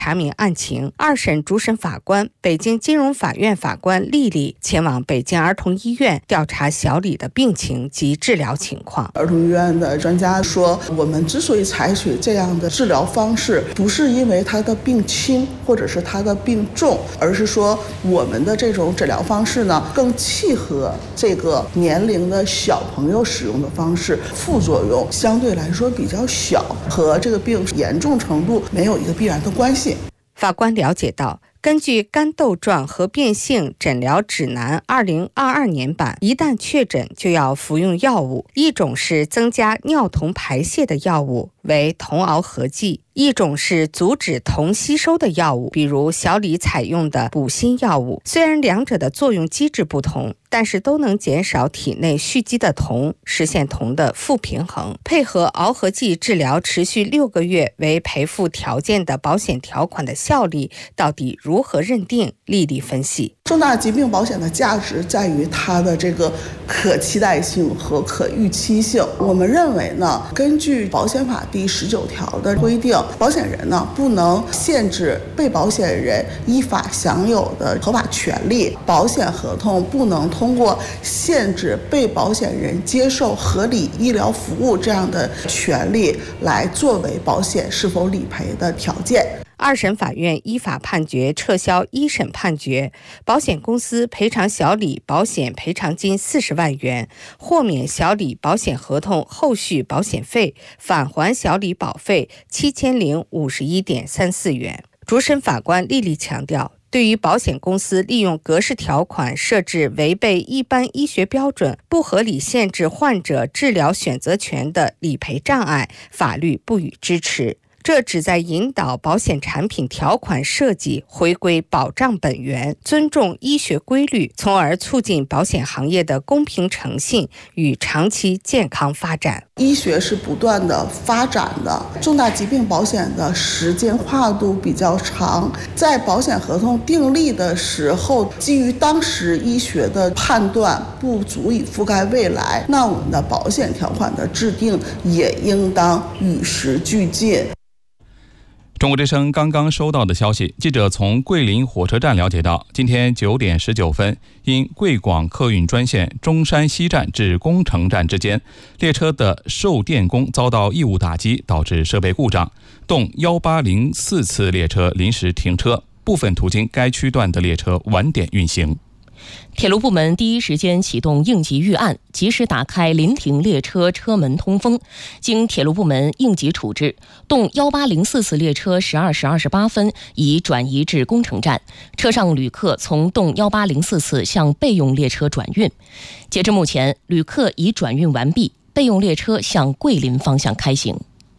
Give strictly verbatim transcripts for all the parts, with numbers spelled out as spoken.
查明案情。二审主审法官、北京金融法院法官丽丽前往北京儿童医院调查小李的病情及治疗情况。 儿童医院的专家说，我们之所以采取这样的治疗方式，不是因为他的病轻或者是他的病重，而是说我们的这种诊疗方式呢，更契合这个年龄的小朋友使用的方式，副作用相对来说比较小，和这个病严重程度没有一个必然的关系。 法官了解到，根据肝窦状合变性诊疗指南二零二二年版，一旦确诊就要服用药物，一种是增加尿酮排泄的药物，为酮螯合剂；一种是阻止酮吸收的药物，比如小李采用的补锌药物。虽然两者的作用机制不同，但是都能减少体内蓄积的酮，实现酮的负平衡。配合螯合剂治疗持续六个月为赔付条件的保险条款的效力到底如何认定？丽丽分析， 重大疾病保险的价值在于它的这个可期待性和可预期性。我们认为呢，根据保险法第十九条的规定，保险人呢不能限制被保险人依法享有的合法权利，保险合同不能通过限制被保险人接受合理医疗服务这样的权利来作为保险是否理赔的条件。 二审法院依法判决撤销一审判决，保险公司赔偿小李保险赔偿金四十万元，豁免小李保险合同后续保险费，返还小李保费七千零五十一点三四元。主审法官丽丽强调，对于保险公司利用格式条款设置违背一般医学标准、不合理限制患者治疗选择权的理赔障碍，法律不予支持。这旨在引导保险产品条款设计回归保障本源，尊重医学规律，从而促进保险行业的公平诚信与长期健康发展。 医学是不断的发展的，重大疾病保险的时间跨度比较长，在保险合同订立的时候，基于当时医学的判断不足以覆盖未来，那我们的保险条款的制定也应当与时俱进。 中国之声刚刚收到的消息，记者从桂林火车站了解到，今天九点十九分，因贵广客运专线中山西站至宫城站之间列车的受电弓遭到异物打击，导致设备故障，动一八零四次列车临时停车，部分途经该区段的列车晚点运行。 铁路部门第一时间启动应急预案，及时打开临停列车车门通风。经铁路部门应急处置，动一八零四次列车十二时二十八分已转移至宫城站，车上旅客从动一八零四次向备用列车转运。截至目前，旅客已转运完毕，备用列车向桂林方向开行。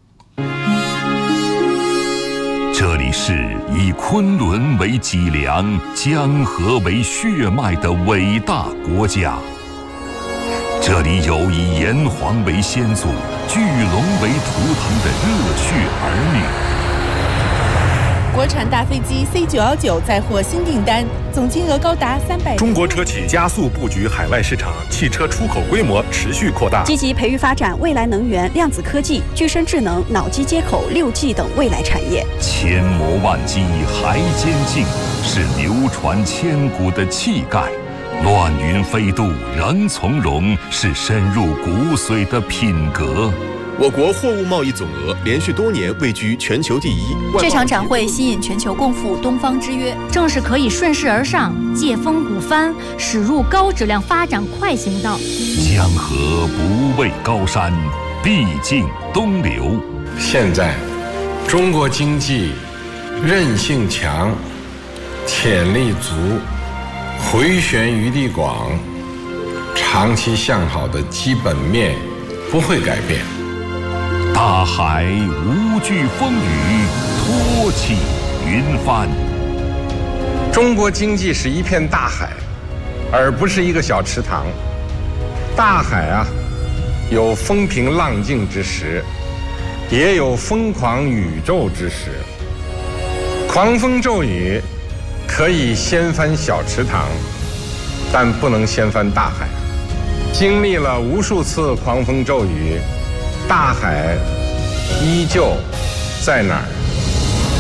这里是以昆仑为脊梁、江河为血脉的伟大国家。这里有以炎黄为先祖、巨龙为图腾的热血儿女。 国产大飞机 C 九一九再获新订单，总金额高达三百。 中国车企加速布局海外市场，汽车出口规模持续扩大， 积极培育发展未来能源、量子科技、具身智能、脑机接口、六 G 等未来产业。 千磨万击还坚劲，是流传千古的气概；乱云飞渡仍从容，是深入骨髓的品格。 我国货物贸易总额连续多年位居全球第一。 这场展会吸引全球共赴东方之约，正是可以顺势而上、借风鼓帆，驶入高质量发展快行道。 江河不畏高山，必尽东流。 现在，中国经济韧性强，潜力足，回旋余地广，长期向好的基本面不会改变。 大海无惧风雨，托起云帆。 中国经济是一片大海，而不是一个小池塘。大海啊，有风平浪静之时，也有疯狂宇宙之时。狂风骤雨可以掀翻小池塘，但不能掀翻大海。经历了无数次狂风骤雨，大海依旧在哪儿